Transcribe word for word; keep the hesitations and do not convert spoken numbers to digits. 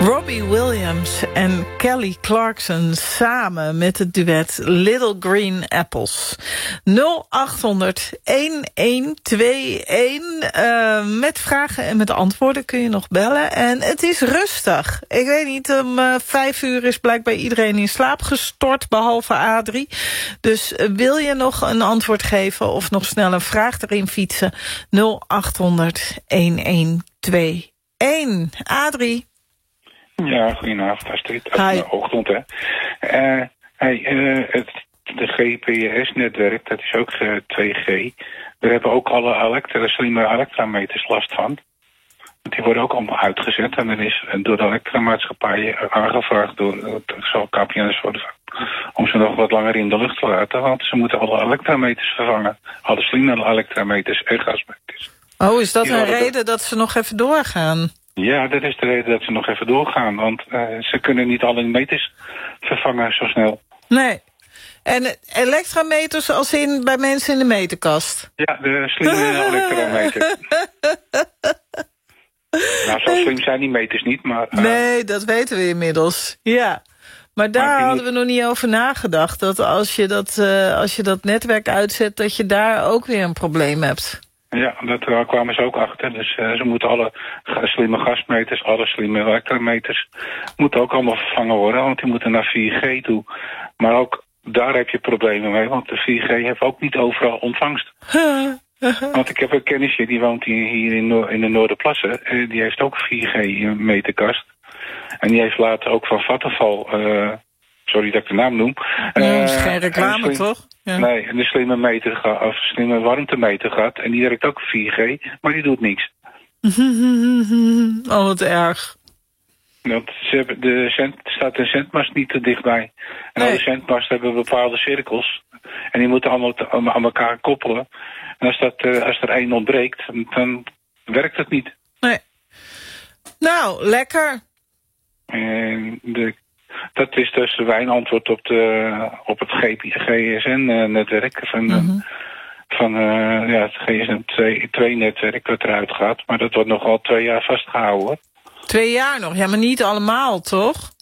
Robbie Williams en Kelly Clarkson samen met het duet Little Green Apples. nul acht honderd elf tweeënhalve. Uh, met vragen en met antwoorden kun je nog bellen. En het is rustig. Ik weet niet, om uh, vijf uur is blijkbaar iedereen in slaap gestort, behalve Adrie. Dus uh, wil je nog een antwoord geven of nog snel een vraag erin fietsen? nul acht honderd elf tweeënhalve. Adrie. Ja, goedenavond Astrid. Hi. Uh, ochtend, hè. Uh, hey, uh, het, de G P S-netwerk, dat is ook uh, twee G. Daar hebben ook alle elektra, slimme elektrameters last van. Die worden ook allemaal uitgezet en dan is door de elektramaatschappij aangevraagd door het zal K P N S worden om ze nog wat langer in de lucht te laten, want ze moeten alle elektrameters vervangen. Alle slimme elektrameters en gasmeters. Oh, is dat Die een hadden reden dat ze nog even doorgaan? Ja, dat is de reden dat ze nog even doorgaan. Want uh, ze kunnen niet alle meters vervangen zo snel. Nee. En elektrameters als in bij mensen in de meterkast? Ja, de slimme elektrometer. Nou, zo slim zijn die meters niet, maar... Uh, nee, dat weten we inmiddels. Ja. Maar daar maar hadden we nog niet over nagedacht. Dat als je dat, uh, als je dat netwerk uitzet, dat je daar ook weer een probleem hebt. Ja, dat uh, kwamen ze ook achter. Dus uh, ze moeten alle slimme gasmeters, alle slimme elektrometers, moeten ook allemaal vervangen worden, want die moeten naar vier G toe. Maar ook daar heb je problemen mee, want de vier G heeft ook niet overal ontvangst. Want ik heb een kennisje, die woont hier, hier in, Noor- in de Noorderplassen, uh, die heeft ook vier G meterkast. En die heeft later ook van Vattenfall, uh, sorry dat ik de naam noem. Uh, uh, dat is geen reclame, slim, toch? Ja. Nee, een slimme meter gehad, of slimme warmtemeter gehad. En die werkt ook vier G, maar die doet niks. Oh, wat erg. Want ze hebben de cent, staat de zendmast niet te dichtbij. En Nee. alle zendmasten hebben bepaalde cirkels. En die moeten allemaal te, aan elkaar koppelen. En als, dat, uh, als er één ontbreekt, dan werkt het niet. Nee. Nou, lekker. En de, dat is dus mijn antwoord op, de, op het G S N-netwerk van, mm-hmm. van uh, ja, het G S N twee netwerk dat eruit gaat. Maar dat wordt nog al twee jaar vastgehouden, hoor. Twee jaar nog, ja, maar niet allemaal, toch?